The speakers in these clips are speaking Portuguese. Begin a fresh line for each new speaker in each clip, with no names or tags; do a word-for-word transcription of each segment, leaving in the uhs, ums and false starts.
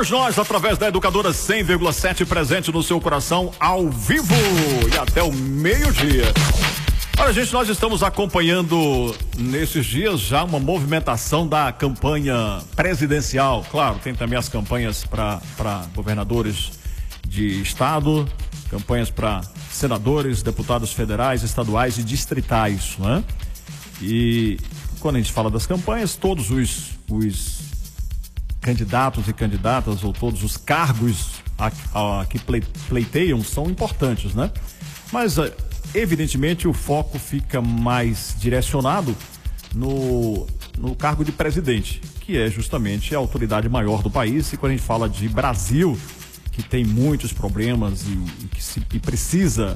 Somos nós, através da Educadora cem vírgula sete, presente no seu coração, ao vivo e até o meio-dia. Olha, gente, nós estamos acompanhando nesses dias já uma movimentação da campanha presidencial. Claro, tem também as campanhas para governadores de estado, campanhas para senadores, deputados federais, estaduais e distritais, né? E quando a gente fala das campanhas, todos os, os candidatos e candidatas, ou todos os cargos a, a, que pleiteiam são importantes, né? Mas, evidentemente, o foco fica mais direcionado no, no cargo de presidente, que é justamente a autoridade maior do país. E quando a gente fala de Brasil, que tem muitos problemas e, e que se, e precisa,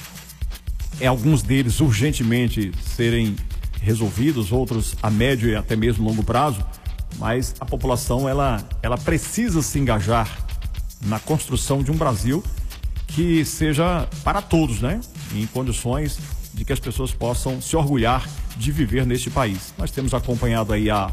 é, alguns deles urgentemente serem resolvidos, outros a médio e até mesmo longo prazo, mas a população ela, ela precisa se engajar na construção de um Brasil que seja para todos, né? Em condições de que as pessoas possam se orgulhar de viver neste país. Nós temos acompanhado aí a,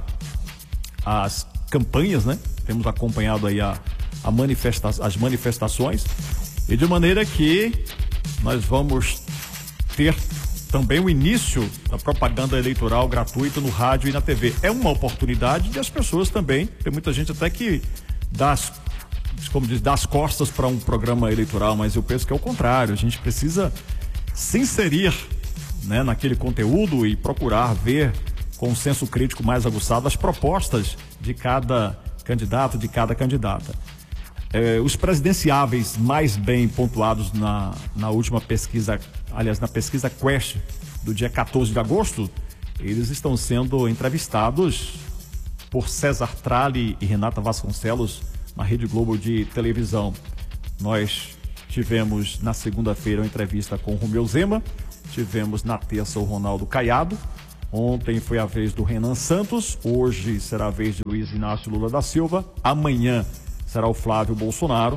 as campanhas, né? Temos acompanhado aí a, a manifesta as manifestações, e de maneira que nós vamos ter também o início da propaganda eleitoral gratuita no rádio e na T V. É uma oportunidade de as pessoas também, tem muita gente até que dá as, como diz, dá as costas para um programa eleitoral, mas eu penso que é o contrário. A gente precisa se inserir, né, naquele conteúdo e procurar ver com um senso crítico mais aguçado as propostas de cada candidato, de cada candidata. É, os presidenciáveis mais bem pontuados na, na última pesquisa, aliás, na pesquisa Quest do dia quatorze de agosto, eles estão sendo entrevistados por César Tralli e Renata Vasconcelos na Rede Globo de televisão. Nós tivemos na segunda-feira uma entrevista com o Romeu Zema, tivemos na terça o Ronaldo Caiado, ontem foi a vez do Renan Santos, hoje será a vez de Luiz Inácio Lula da Silva, amanhã será o Flávio Bolsonaro,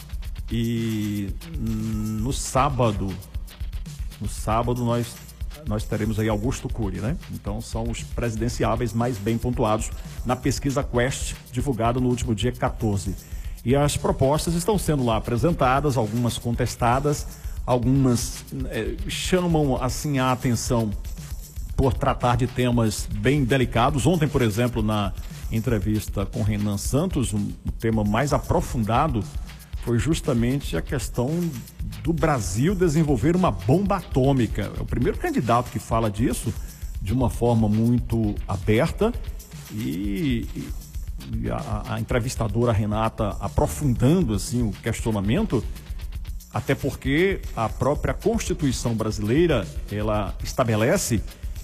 e no sábado, no sábado nós, nós teremos aí Augusto Cury, né? Então são os presidenciáveis mais bem pontuados na pesquisa Quest, divulgada no último dia quatorze. E as propostas estão sendo lá apresentadas, algumas contestadas, algumas é, chamam assim a atenção por tratar de temas bem delicados. Ontem, por exemplo, na entrevista com Renan Santos, um, o tema mais aprofundado foi justamente a questão do Brasil desenvolver uma bomba atômica. É o primeiro candidato que fala disso de uma forma muito aberta, e, e a, a entrevistadora Renata aprofundando assim o questionamento, até porque a própria Constituição brasileira ela estabelece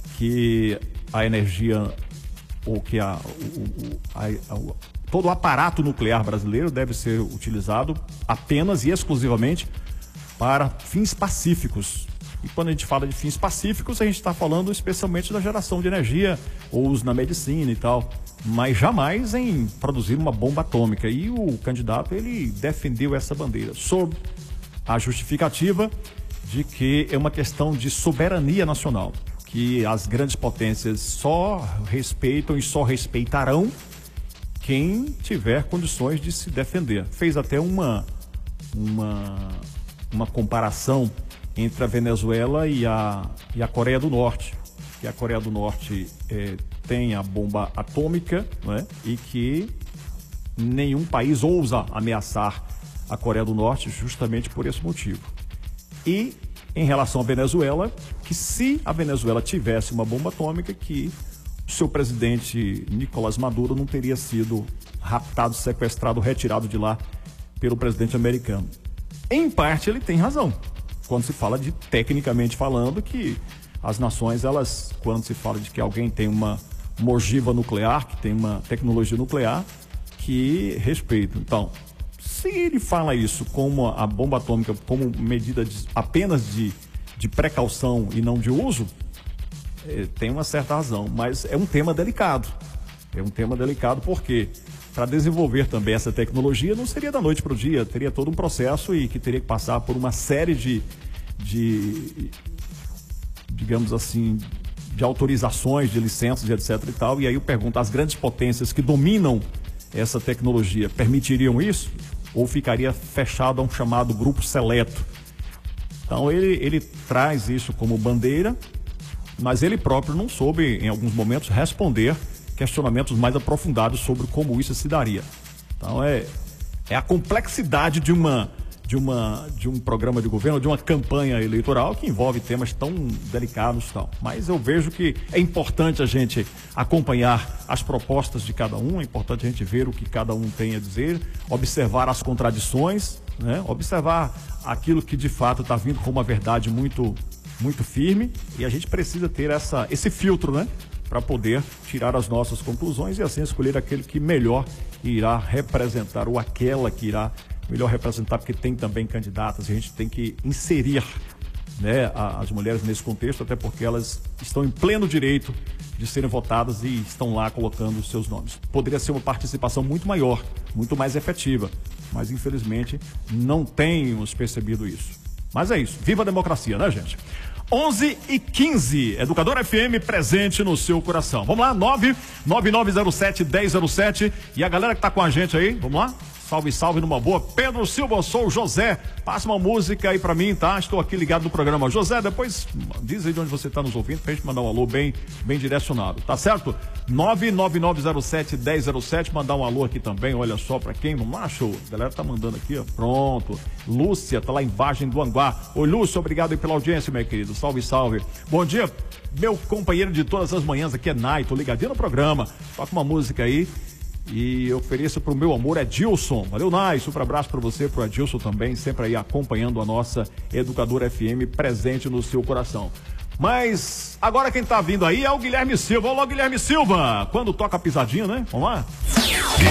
que a energia ou que a, o, a, a, todo o aparato nuclear brasileiro deve ser utilizado apenas e exclusivamente para fins pacíficos. E quando a gente fala de fins pacíficos, a gente está falando especialmente da geração de energia, ou uso na medicina e tal, mas jamais em produzir uma bomba atômica. E o candidato, ele defendeu essa bandeira sob a justificativa de que é uma questão de soberania nacional, que as grandes potências só respeitam e só respeitarão quem tiver condições de se defender. Fez até uma, uma, uma comparação entre a Venezuela e a, e a Coreia do Norte, que a Coreia do Norte é, tem a bomba atômica, né, e que nenhum país ousa ameaçar a Coreia do Norte justamente por esse motivo. E em relação à Venezuela, que se a Venezuela tivesse uma bomba atômica, que o seu presidente Nicolás Maduro não teria sido raptado, sequestrado, retirado de lá pelo presidente americano. Em parte ele tem razão, quando se fala de, tecnicamente falando, que as nações, elas, quando se fala de que alguém tem uma, uma ogiva nuclear, que tem uma tecnologia nuclear, que respeitam. Então, se ele fala isso como a bomba atômica, como medida de, apenas de, de precaução e não de uso, é, tem uma certa razão, mas é um tema delicado. É um tema delicado porque para desenvolver também essa tecnologia não seria da noite para o dia, teria todo um processo e que teria que passar por uma série de, de digamos assim, de autorizações, de licenças, etc e tal. E aí eu pergunto, as grandes potências que dominam essa tecnologia, permitiriam isso? Ou ficaria fechado a um chamado grupo seleto? Então ele, ele traz isso como bandeira, mas ele próprio não soube, em alguns momentos, responder questionamentos mais aprofundados sobre como isso se daria. Então é, é a complexidade de uma... De, uma, de um programa de governo, de uma campanha eleitoral que envolve temas tão delicados e tal. Mas eu vejo que é importante a gente acompanhar as propostas de cada um, é importante a gente ver o que cada um tem a dizer, observar as contradições, né? Observar aquilo que de fato está vindo com uma verdade muito, muito firme, e a gente precisa ter essa, esse filtro, né? Para poder tirar as nossas conclusões e assim escolher aquele que melhor irá representar, ou aquela que irá melhor representar, porque tem também candidatas, a gente tem que inserir, né, as mulheres nesse contexto, até porque elas estão em pleno direito de serem votadas e estão lá colocando os seus nomes. Poderia ser uma participação muito maior, muito mais efetiva, mas infelizmente não temos percebido isso. Mas é isso, viva a democracia, né, gente? onze e quinze, Educador F M presente no seu coração. Vamos lá, nove nove nove zero sete, um zero zero sete. E a galera que tá com a gente aí, vamos lá? Salve, salve numa boa. Pedro Silva, eu sou o José. Passa uma música aí pra mim, tá? Estou aqui ligado no programa. José, depois diz aí de onde você tá nos ouvindo pra gente mandar um alô bem, bem direcionado, tá certo? nove nove nove zero sete, um zero zero sete. Mandar um alô aqui também, olha só pra quem. Vamos lá, show. A galera tá mandando aqui, ó. Pronto. Lúcia, tá lá em Vargem do Anguá. Oi, Lúcia, obrigado aí pela audiência, meu querido. Salve, salve. Bom dia, meu companheiro de todas as manhãs aqui é Nai. Tô ligadinho no programa. Toca uma música aí. E eu ofereço pro meu amor Edilson. Valeu, Nai. Super abraço para você, pro Edilson também, sempre aí acompanhando a nossa Educadora F M, presente no seu coração. Mas agora quem tá vindo aí é o Guilherme Silva. Olá, Guilherme Silva. Quando toca a pisadinha, né? Vamos lá?